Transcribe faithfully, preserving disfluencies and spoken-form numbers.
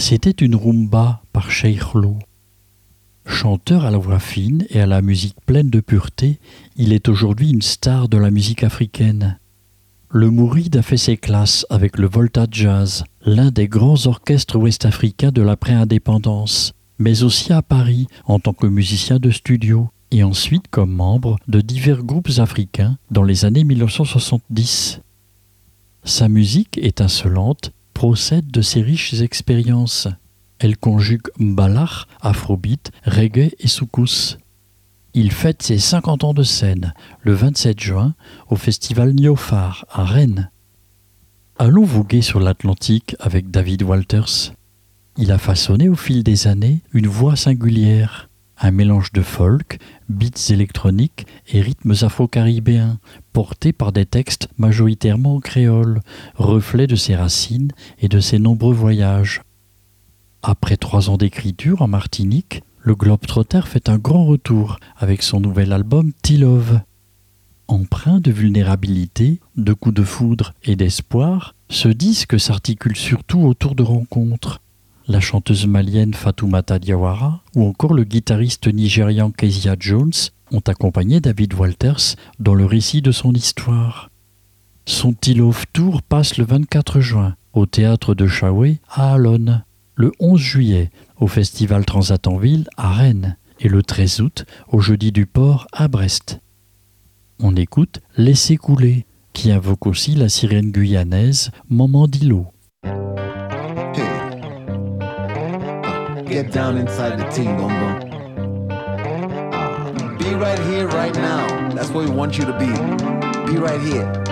C'était une rumba par Cheikh Lo. Chanteur à la voix fine et à la musique pleine de pureté, il est aujourd'hui une star de la musique africaine. Le Mouride a fait ses classes avec le Volta Jazz, l'un des grands orchestres ouest-africains de l'après-indépendance, mais aussi à Paris en tant que musicien de studio et ensuite comme membre de divers groupes africains dans les années mille neuf cent soixante-dix. Sa musique étincelante procède de ses riches expériences. Elle conjugue mbalach, afrobeat, reggae et soukous. Il fête ses cinquante ans de scène le vingt-sept juin au festival Niofar à Rennes. Allons voguer sur l'Atlantique avec David Walters. Il a façonné au fil des années une voix singulière, un mélange de folk, beats électroniques et rythmes afro-caribéens, portés par des textes majoritairement en créole, reflet de ses racines et de ses nombreux voyages. Après trois ans d'écriture en Martinique, le Globetrotter fait un grand retour avec son nouvel album T-Love. Empreint de vulnérabilité, de coups de foudre et d'espoir, ce disque s'articule surtout autour de rencontres. La chanteuse malienne Fatoumata Diawara ou encore le guitariste nigérian Kezia Jones ont accompagné David Walters dans le récit de son histoire. Son T-Love Tour passe le vingt-quatre juin au théâtre de Chaoué à Alonne, le onze juillet au Festival Transat en Ville à Rennes et le treize août au Jeudi du Port à Brest. On écoute Laissez couler, qui invoque aussi la sirène guyanaise Maman Dilo. Hey. Uh, get down inside the team, Bum Bum. Uh, be right here, right now. That's where we want you to be. Be right here.